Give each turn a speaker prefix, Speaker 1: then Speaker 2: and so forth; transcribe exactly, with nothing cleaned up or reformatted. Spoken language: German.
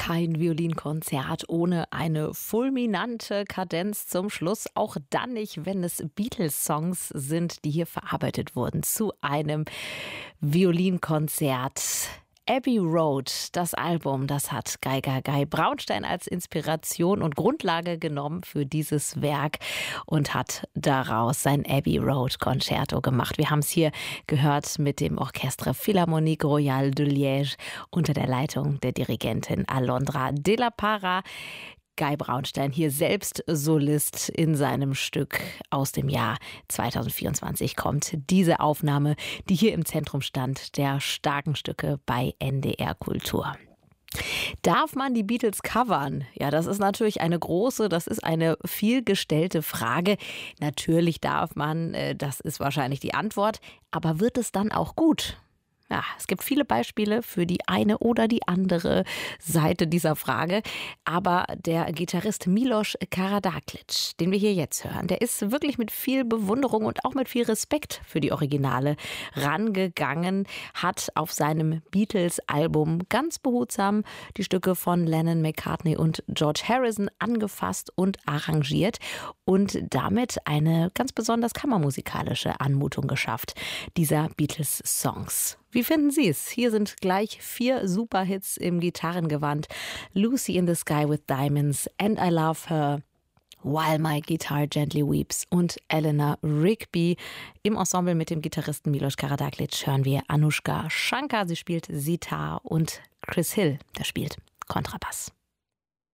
Speaker 1: Kein Violinkonzert ohne eine fulminante Kadenz zum Schluss. Auch dann nicht, wenn es Beatles-Songs sind, die hier verarbeitet wurden zu einem Violinkonzert. Abbey Road, das Album, das hat Geiger Guy Braunstein als Inspiration und Grundlage genommen für dieses Werk und hat daraus sein Abbey Road Concerto gemacht. Wir haben es hier gehört mit dem Orchestre Philharmonique Royale de Liège unter der Leitung der Dirigentin Alondra de la Parra. Guy Braunstein hier selbst Solist in seinem Stück aus dem Jahr zweitausendvierundzwanzig kommt diese Aufnahme, die hier im Zentrum stand, der starken Stücke bei N D R Kultur. Darf man die Beatles covern? Ja, das ist natürlich eine große, das ist eine vielgestellte Frage. Natürlich darf man, das ist wahrscheinlich die Antwort, aber wird es dann auch gut? Ja, es gibt viele Beispiele für die eine oder die andere Seite dieser Frage. Aber der Gitarrist Milos Karađaklíč, den wir hier jetzt hören, der ist wirklich mit viel Bewunderung und auch mit viel Respekt für die Originale rangegangen, hat auf seinem Beatles-Album ganz behutsam die Stücke von Lennon, McCartney und George Harrison angefasst und arrangiert und damit eine ganz besonders kammermusikalische Anmutung geschafft, dieser Beatles-Songs. Wie finden Sie es? Hier sind gleich vier Superhits im Gitarrengewand. Lucy in the Sky with Diamonds, And I Love Her, While My Guitar Gently Weeps und Eleanor Rigby. Im Ensemble mit dem Gitarristen Milos Karađaklíč hören wir Anushka Shankar, sie spielt Sitar, und Chris Hill, der spielt Kontrabass.